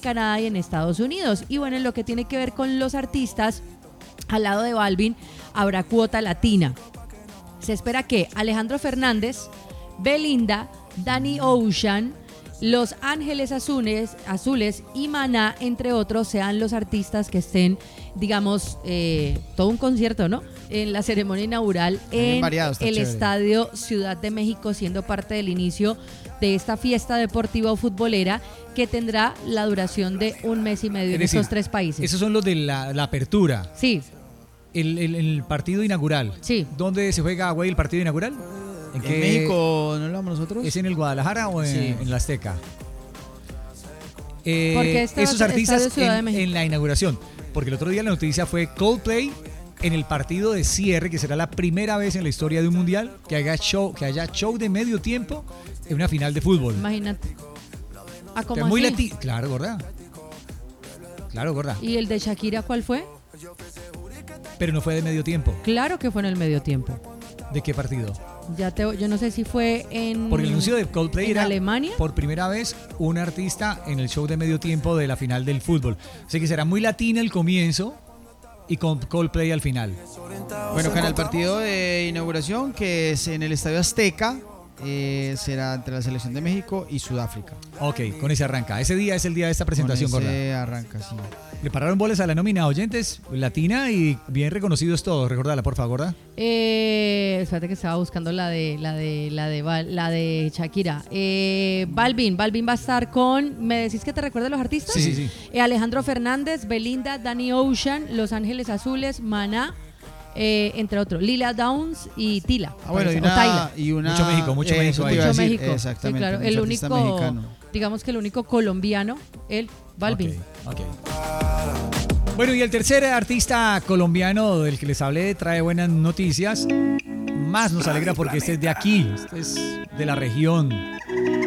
Canadá y en Estados Unidos. Y bueno, en lo que tiene que ver con los artistas, al lado de Balvin habrá cuota latina. Se espera que Alejandro Fernández, Belinda, Danny Ocean, Los Ángeles Azules y Maná, entre otros, sean los artistas que estén, digamos, todo un concierto, ¿no?, en la ceremonia inaugural en el Estadio Ciudad de México, siendo parte del inicio de esta fiesta deportiva o futbolera que tendrá la duración de 1 mes y medio en estos 3 países. Esos son los de la apertura. Sí. El partido inaugural. Sí. ¿Dónde se juega, güey, el partido inaugural? ¿En México no lo vamos nosotros? ¿Es en el Guadalajara o en la Azteca? Porque esos artistas en la inauguración. Porque el otro día la noticia fue Coldplay en el partido de cierre, que será la primera vez en la historia de un mundial que haya show de medio tiempo en una final de fútbol. Imagínate. ¿Cómo muy así? Claro, gorda. Claro, gorda. ¿Y el de Shakira cuál fue? Pero no fue de medio tiempo. Claro que fue en el medio tiempo. ¿De qué partido? Yo no sé si fue en Porque el anuncio de Coldplay era Alemania. Por primera vez un artista en el show de medio tiempo de la final del fútbol. Así que será muy latina el comienzo y con Coldplay al final. Bueno, que en el partido de inauguración, que es en el Estadio Azteca, será entre la selección de México y Sudáfrica. Ok, con ese arranca. Ese día es el día de esta presentación, con gorda. ese arranca, sí. Le pararon bolas a la nómina oyentes, latina y bien reconocidos todos. Recordala, por favor, gorda. Espérate que estaba buscando la de Shakira. Balvin va a estar con, ¿me decís que te recuerdas los artistas? Sí. Alejandro Fernández, Belinda, Danny Ocean, Los Ángeles Azules, Maná, entre otros, Lila Downs y Tila. Bueno, y una mucho México. Mucho México. Exactamente. Sí, claro, el único mexicano. Digamos que el único colombiano, Balvin. Okay. Bueno, y el tercer artista colombiano del que les hablé trae buenas noticias. Más nos alegra porque este es de aquí, este es de la región.